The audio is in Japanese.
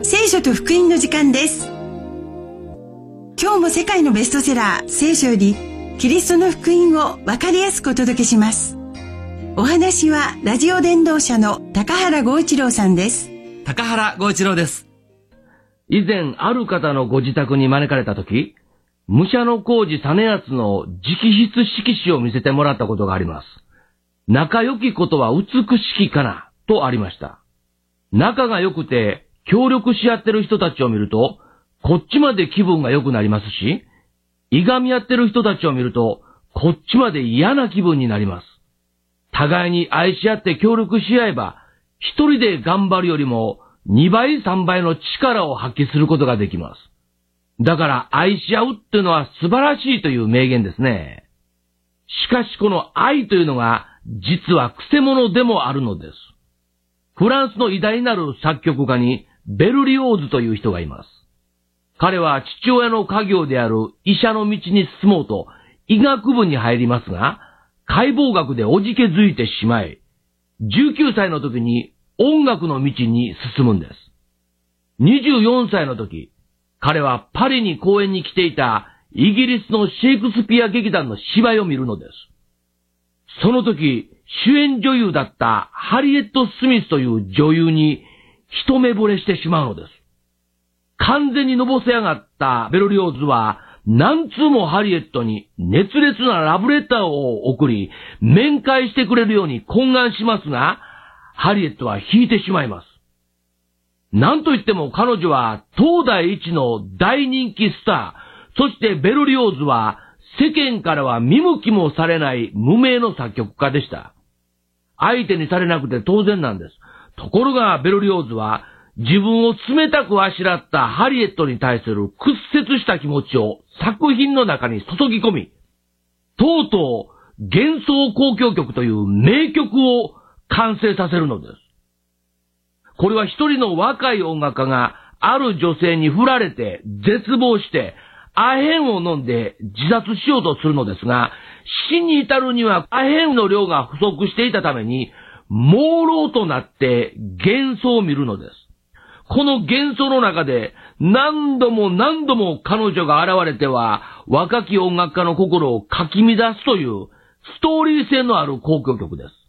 聖書と福音の時間です。今日も世界のベストセラー聖書よりキリストの福音を分かりやすくお届けします。お話はラジオ伝道者の高原剛一郎さんです。 高原剛一郎です。以前ある方のご自宅に招かれたとき、武者の工事実篤の直筆色紙を見せてもらったことがあります。仲良きことは美しきかなとありました。仲が良くて協力し合ってる人たちを見ると、こっちまで気分が良くなりますし、いがみ合ってる人たちを見ると、こっちまで嫌な気分になります。互いに愛し合って協力し合えば、一人で頑張るよりも2倍3倍の力を発揮することができます。だから愛し合うっていうのは素晴らしいという名言ですね。しかしこの愛というのが実はくせ者でもあるのです。フランスの偉大なる作曲家にベルリオーズという人がいます。彼は父親の家業である医者の道に進もうと医学部に入りますが、解剖学でおじけづいてしまい、19歳の時に音楽の道に進むんです。24歳の時、彼はパリに公演に来ていたイギリスのシェイクスピア劇団の芝居を見るのです。その時、主演女優だったハリエット・スミスという女優に一目惚れしてしまうのです。完全にのぼせ上がったベルリオーズは何通もハリエットに熱烈なラブレターを送り、面会してくれるように懇願しますが、ハリエットは引いてしまいます。なんといっても彼女は東大一の大人気スター、そしてベルリオーズは世間からは見向きもされない無名の作曲家でした。相手にされなくて当然なんです。ところがベルリオーズは自分を冷たくあしらったハリエットに対する屈折した気持ちを作品の中に注ぎ込み、とうとう幻想交響曲という名曲を完成させるのです。これは一人の若い音楽家がある女性に振られて絶望してアヘンを飲んで自殺しようとするのですが、死に至るにはアヘンの量が不足していたために朦朧となって幻想を見るのです。この幻想の中で何度も何度も彼女が現れては若き音楽家の心をかき乱すというストーリー性のある交響曲です。